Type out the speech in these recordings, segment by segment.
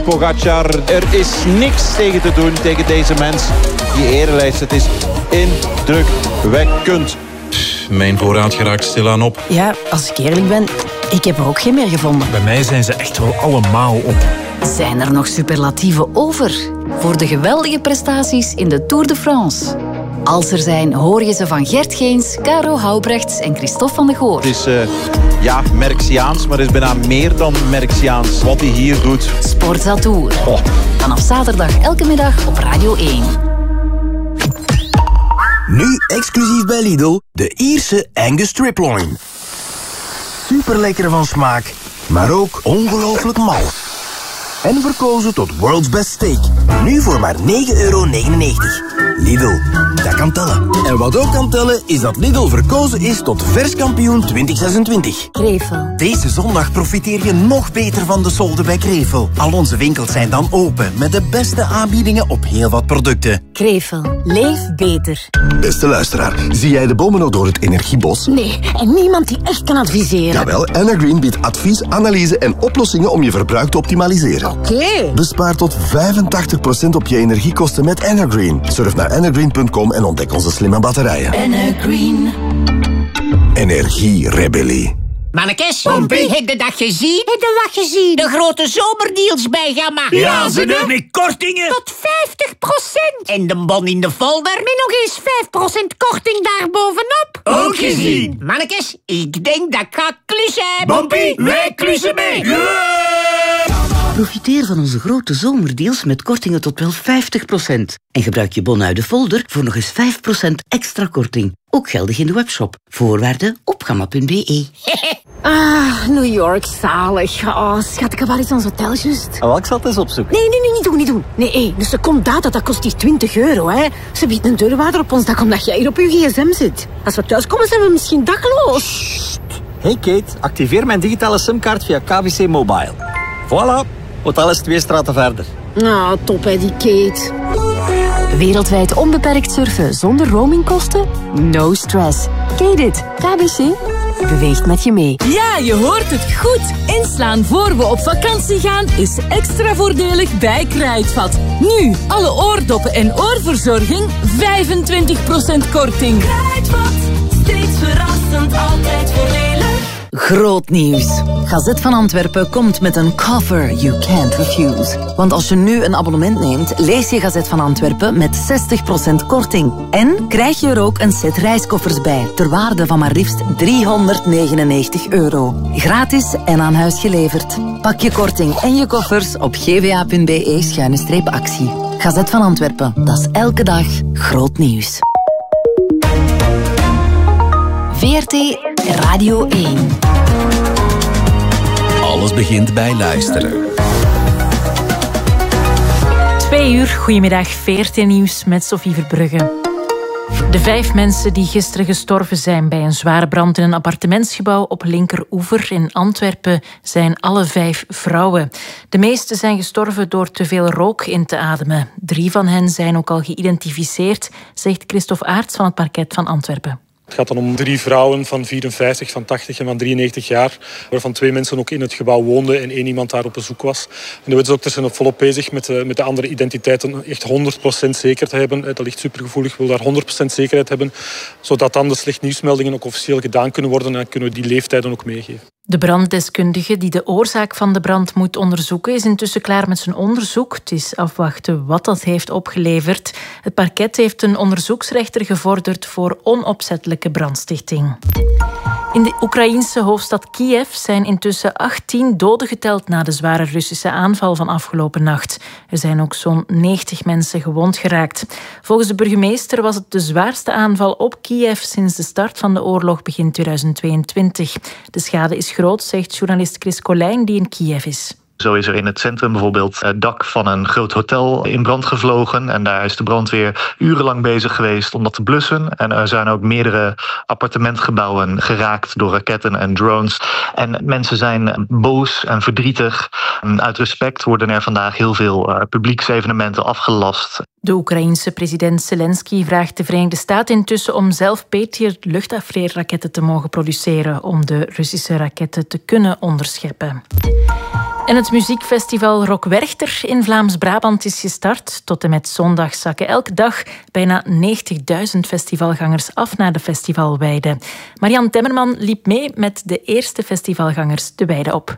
Pogacar, er is niks tegen te doen tegen deze mens. Die erenlijst, het is indrukwekkend. Mijn voorraad geraakt stilaan op. Ja, als ik eerlijk ben, ik heb er ook geen meer gevonden. Bij mij zijn ze echt wel allemaal op. Zijn er nog superlatieven over? Voor de geweldige prestaties in de Tour de France. Als er zijn, hoor je ze van Gert Geens, Caro Houbrechts en Christophe van de Goor. Het is, Merksiaans, maar het is bijna meer dan Merksiaans wat hij hier doet. Sportza Tour. Vanaf zaterdag elke middag op Radio 1. Nu exclusief bij Lidl, de Ierse Angus Striploin. Super lekker van smaak, maar ook ongelooflijk mal. En verkozen tot World's Best Steak. Nu voor maar €9,99. Lidl, dat kan tellen. En wat ook kan tellen, is dat Lidl verkozen is tot verskampioen 2026. Krevel. Deze zondag profiteer je nog beter van de solden bij Krevel. Al onze winkels zijn dan open, met de beste aanbiedingen op heel wat producten. Krevel. Leef beter. Beste luisteraar, zie jij de bomen nog door het energiebos? Nee, en niemand die echt kan adviseren. Jawel, Anna Green biedt advies, analyse en oplossingen om je verbruik te optimaliseren. Oké. Bespaar tot 85% op je energiekosten met Anna Green. Surf naar annagreen.com en ontdek onze slimme batterijen. Anna Green. Energierebellie. Mannekes, heb je de dag gezien? Heb de dag gezien? De grote zomerdeals bij Gamma. Ja, ze doen met kortingen. Tot 50%. En de bon in de folder met nog eens 5% korting daarbovenop. Ook gezien. Mannekes, ik denk dat ik ga klussen. Bompie, wij klussen mee. Profiteer van onze grote zomerdeals met kortingen tot wel 50%. En gebruik je bon uit de folder voor nog eens 5% extra korting. Ook geldig in de webshop. Voorwaarden op gamma.be. New York, zalig. Oh, schat, ik heb wel eens ons hotel juist. Welk zat eens opzoeken? Nee, niet doen. Nee, dus de komt dat kost hier €20, hè. Ze biedt een deurwaarder op ons dak omdat jij hier op je gsm zit. Als we thuiskomen zijn we misschien dakloos. Hey Kate, activeer mijn digitale simkaart via KBC Mobile. Voilà, hotel is 2 straten verder. Nou, top hè, die Kate. Wereldwijd onbeperkt surfen zonder roamingkosten? No stress. Ken je dit? KBC beweegt met je mee. Ja, je hoort het goed. Inslaan voor we op vakantie gaan is extra voordelig bij Kruidvat. Nu, alle oordoppen en oorverzorging 25% korting. Kruidvat, steeds verrassend, altijd voordelig. Groot nieuws. Gazet van Antwerpen komt met een cover you can't refuse. Want als je nu een abonnement neemt, lees je Gazet van Antwerpen met 60% korting. En krijg je er ook een set reiskoffers bij, ter waarde van maar liefst €399. Gratis en aan huis geleverd. Pak je korting en je koffers op gva.be/actie. Gazet van Antwerpen, dat is elke dag groot nieuws. VRT Radio 1. Alles begint bij luisteren. 2 uur, goedemiddag, VRT Nieuws met Sophie Verbrugge. De 5 mensen die gisteren gestorven zijn bij een zware brand in een appartementsgebouw op Linkeroever in Antwerpen zijn alle 5 vrouwen. De meeste zijn gestorven door te veel rook in te ademen. 3 van hen zijn ook al geïdentificeerd, zegt Christophe Aerts van het parket van Antwerpen. Het gaat dan om 3 vrouwen van 54, van 80 en van 93 jaar, waarvan 2 mensen ook in het gebouw woonden en 1 iemand daar op bezoek was. En de wetsdokters zijn volop bezig met de andere identiteiten echt 100% zeker te hebben. Dat ligt supergevoelig, wil daar 100% zekerheid hebben, zodat dan de slecht nieuwsmeldingen ook officieel gedaan kunnen worden en kunnen we die leeftijden ook meegeven. De branddeskundige die de oorzaak van de brand moet onderzoeken is intussen klaar met zijn onderzoek. Het is afwachten wat dat heeft opgeleverd. Het parket heeft een onderzoeksrechter gevorderd voor onopzettelijke brandstichting. In de Oekraïense hoofdstad Kiev zijn intussen 18 doden geteld na de zware Russische aanval van afgelopen nacht. Er zijn ook zo'n 90 mensen gewond geraakt. Volgens de burgemeester was het de zwaarste aanval op Kiev sinds de start van de oorlog begin 2022. De schade is groot, zegt journalist Chris Colijn, die in Kiev is. Zo is er in het centrum bijvoorbeeld het dak van een groot hotel in brand gevlogen. En daar is de brandweer urenlang bezig geweest om dat te blussen. En er zijn ook meerdere appartementgebouwen geraakt door raketten en drones. En mensen zijn boos en verdrietig. En uit respect worden er vandaag heel veel publieksevenementen afgelast. De Oekraïense president Zelensky vraagt de Verenigde Staten intussen om zelf Patriot luchtafweerraketten te mogen produceren om de Russische raketten te kunnen onderscheppen. En het muziekfestival Rock Werchter in Vlaams-Brabant is gestart. Tot en met zondag zakken elke dag bijna 90.000 festivalgangers af naar de festivalweide. Marian Temmerman liep mee met de eerste festivalgangers de weide op.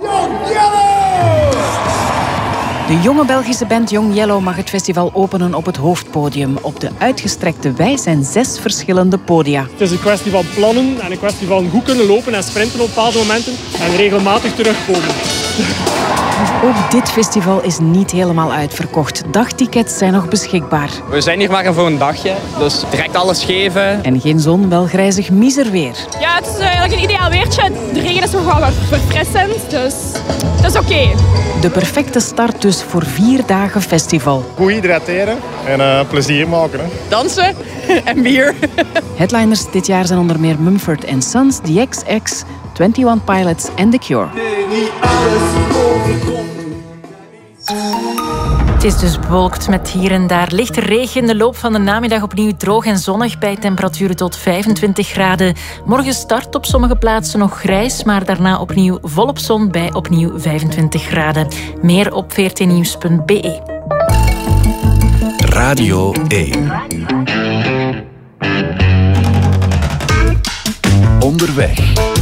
De jonge Belgische band Young Yellow mag het festival openen op het hoofdpodium. Op de uitgestrekte wei zijn 6 verschillende podia. Het is een kwestie van plannen en een kwestie van goed kunnen lopen en sprinten op bepaalde momenten en regelmatig terugkomen. Ook dit festival is niet helemaal uitverkocht. Dagtickets zijn nog beschikbaar. We zijn hier maar voor een dagje, dus direct alles geven. En geen zon, wel grijzig miserweer. Ja, het is eigenlijk een ideaal weertje. De regen is nog wel wat verfrissend, dus dat is oké. De perfecte start dus voor 4 dagen festival. Goed hydrateren en plezier maken. Hè. Dansen en bier. Headliners dit jaar zijn onder meer Mumford & Sons, The XX, 21 Pilots en The Cure. Het is dus bewolkt met hier en daar lichte regen. In de loop van de namiddag opnieuw droog en zonnig bij temperaturen tot 25 graden. Morgen start op sommige plaatsen nog grijs, maar daarna opnieuw volop zon bij opnieuw 25 graden. Meer op vrtnieuws.be. Radio 1. Onderweg.